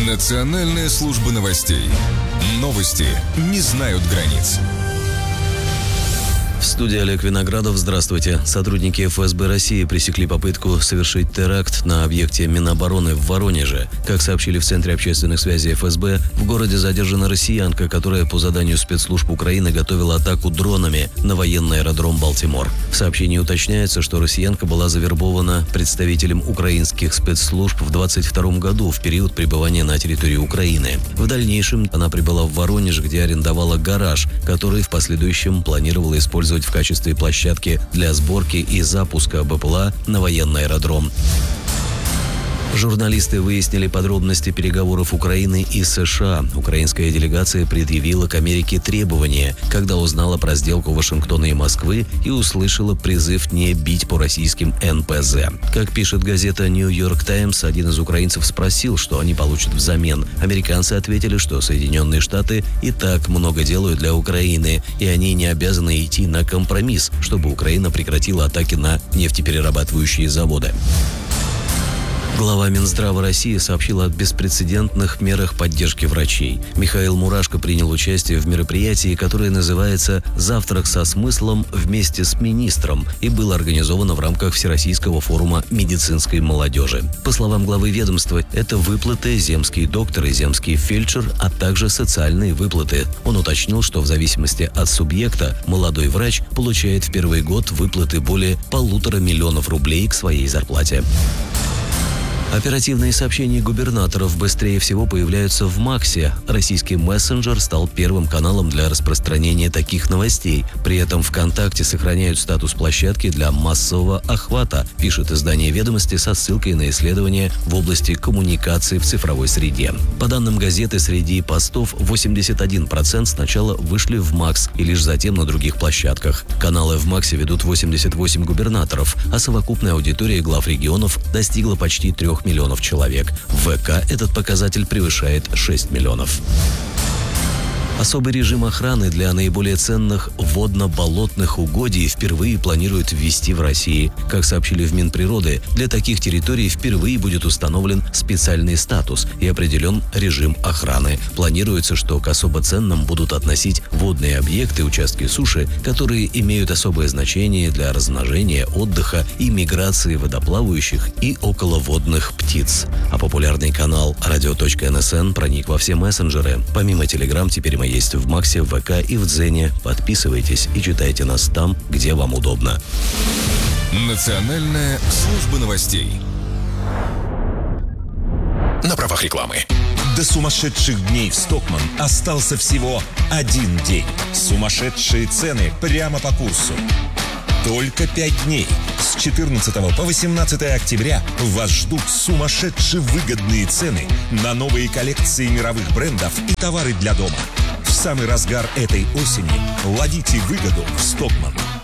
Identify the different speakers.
Speaker 1: Национальная служба новостей. Новости не знают границ.
Speaker 2: В студии Олег Виноградов. Здравствуйте. Сотрудники ФСБ России пресекли попытку совершить теракт на объекте Минобороны в Воронеже. Как сообщили в Центре общественных связей ФСБ, в городе задержана россиянка, которая по заданию спецслужб Украины готовила атаку дронами на военный аэродром Балтимор. В сообщении уточняется, что россиянка была завербована представителем украинских спецслужб в 2022 году в период пребывания на территории Украины. В дальнейшем она прибыла в Воронеж, где арендовала гараж, который в последующем планировала использовать в качестве площадки для сборки и запуска БПЛА на военный аэродром. Журналисты выяснили подробности переговоров Украины и США. Украинская делегация предъявила к Америке требования, когда узнала про сделку Вашингтона и Москвы и услышала призыв не бить по российским НПЗ. Как пишет газета «Нью-Йорк Таймс», один из украинцев спросил, что они получат взамен. Американцы ответили, что Соединенные Штаты и так много делают для Украины, и они не обязаны идти на компромисс, чтобы Украина прекратила атаки на нефтеперерабатывающие заводы. Глава Минздрава России сообщил о беспрецедентных мерах поддержки врачей. Михаил Мурашко принял участие в мероприятии, которое называется «Завтрак со смыслом вместе с министром» и было организовано в рамках Всероссийского форума медицинской молодежи. По словам главы ведомства, это выплаты земский доктор и земский фельдшер, а также социальные выплаты. Он уточнил, что в зависимости от субъекта молодой врач получает в первый год выплаты более 1,5 миллиона рублей к своей зарплате. Оперативные сообщения губернаторов быстрее всего появляются в Максе. Российский мессенджер стал первым каналом для распространения таких новостей. При этом ВКонтакте сохраняют статус площадки для массового охвата, пишет издание «Ведомости» со ссылкой на исследования в области коммуникации в цифровой среде. По данным газеты, среди постов 81% сначала вышли в Макс и лишь затем на других площадках. Каналы в Максе ведут 88 губернаторов, а совокупная аудитория глав регионов достигла почти 3 миллионов человек. В ВК этот показатель превышает 6 миллионов. Особый режим охраны для наиболее ценных водно-болотных угодий впервые планируют ввести в России. Как сообщили в Минприроды, для таких территорий впервые будет установлен специальный статус и определен режим охраны. Планируется, что к особо ценным будут относить водные объекты, участки суши, которые имеют особое значение для размножения, отдыха и миграции водоплавающих и околоводных птиц. А популярный канал radio.nsn проник во все мессенджеры. Помимо Telegram, теперь мы есть в Максе, в ВК и в Дзене. Подписывайтесь и читайте нас там, где вам удобно.
Speaker 1: Национальная служба новостей.
Speaker 3: На правах рекламы. До сумасшедших дней в Стокманн остался всего один день. Сумасшедшие цены прямо по курсу. Только 5 дней. С 14 по 18 октября вас ждут сумасшедшие выгодные цены на новые коллекции мировых брендов и товары для дома. В самый разгар этой осени ловите выгоду в Стокманн.